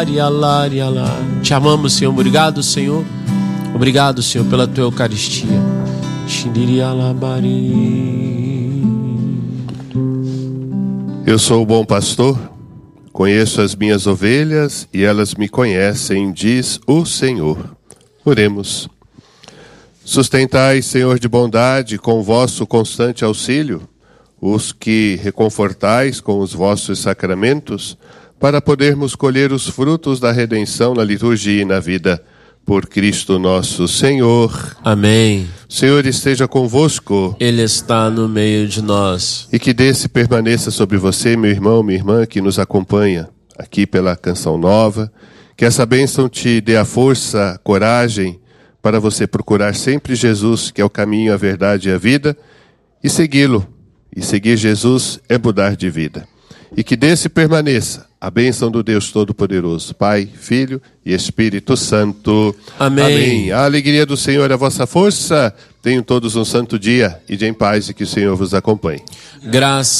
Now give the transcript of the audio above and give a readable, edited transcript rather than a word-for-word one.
Te amamos, Senhor. Obrigado, Senhor. Obrigado, Senhor, pela tua Eucaristia. Eu sou o bom pastor, conheço as minhas ovelhas e elas me conhecem, diz o Senhor. Oremos. Sustentai, Senhor de bondade, com vosso constante auxílio, os que reconfortais com os vossos sacramentos, para podermos colher os frutos da redenção na liturgia e na vida. Por Cristo nosso Senhor. Amém. O Senhor esteja convosco. Ele está no meio de nós. E que desse permaneça sobre você, meu irmão, minha irmã, que nos acompanha aqui pela Canção Nova. Que essa bênção te dê a força, a coragem, para você procurar sempre Jesus, que é o caminho, a verdade e a vida, e segui-lo. E seguir Jesus é mudar de vida. E que desse permaneça a bênção do Deus Todo-Poderoso, Pai, Filho e Espírito Santo. Amém. Amém. A alegria do Senhor é a vossa força. Tenham todos um santo dia e de em paz, e que o Senhor vos acompanhe. Graças